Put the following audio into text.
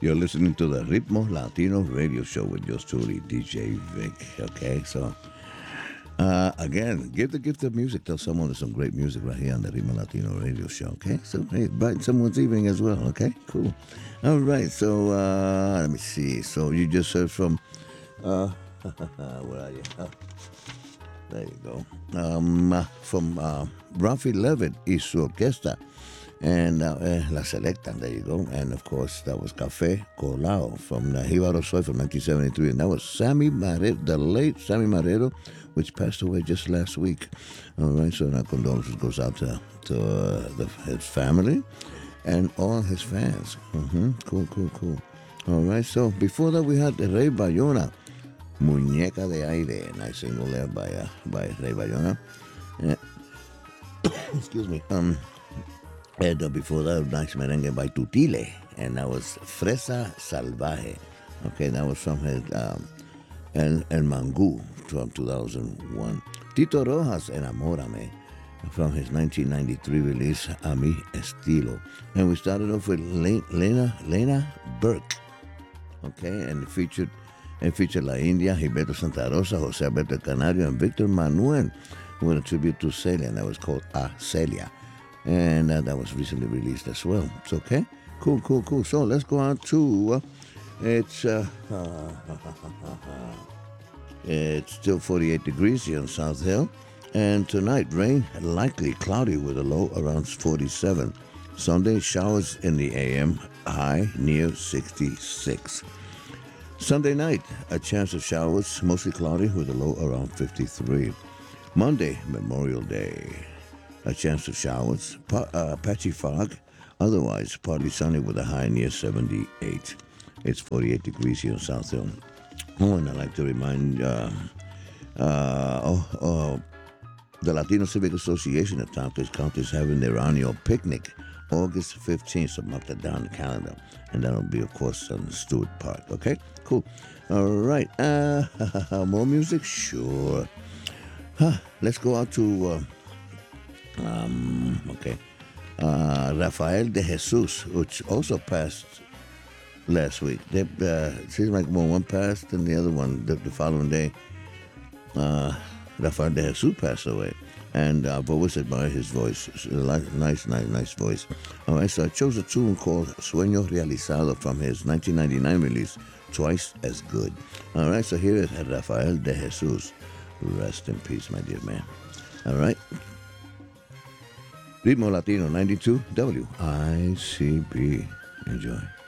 You're listening to the Ritmo Latino Radio Show with yours truly, DJ Vic. Okay, so again, give the gift of music. Tell someone there's some great music right here on the Ritmo Latino Radio Show. Okay, so hey, brighten someone's evening as well. Okay, cool. All right, so let me see. So you just heard from where are you? There you go. From Rafi Levitt y su orquesta. And La Selecta, there you go. And of course, that was Café Colao from Jíbaro Soy from 1973. And that was Sammy Marrero, the late Sammy Marrero, which passed away just last week. All right, so our condolences goes out to his family and all his fans. Cool. All right, so before that, we had Rey Bayona, Muñeca de Aire, a nice single there by Rey Bayona. Excuse me. And before that, nice merengue by Tutile, and that was Fresa Salvaje. Okay, that was from his El Mangú from 2001. Tito Rojas, Enamórame, from his 1993 release, A Mi Estilo. And we started off with Lena Burke. Okay, and it featured La India, Gilberto Santa Rosa, José Alberto Canario, and Victor Manuel, with a tribute to Celia, and that was called A Celia. And that was recently released as well. It's okay. Cool. So let's go on to it's still 48 degrees here in South Hill, and tonight rain, likely cloudy with a low around 47. Sunday showers in the AM, high near 66. Sunday night, a chance of showers, mostly cloudy with a low around 53. Monday, Memorial Day. A chance of showers, patchy fog, otherwise partly sunny with a high near 78. It's 48 degrees here in South Hill. Oh, and I'd like to remind the Latino Civic Association of Tompkins County is having their annual picnic August 15th, so mark that down the calendar. And that'll be, of course, on Stewart Park. Okay, cool. All right, more music? Sure. Let's go out to... Rafael de Jesus, which also passed last week. It seems like one passed and the other one the following day. Rafael de Jesus passed away, and I've always admired his voice. Nice voice. All right, so I chose a tune called Sueño Realizado from his 1999 release, Twice as Good. All right, so here is Rafael de Jesus. Rest in peace, my dear man. All right. Ritmo Latino 92 WICB. Enjoy.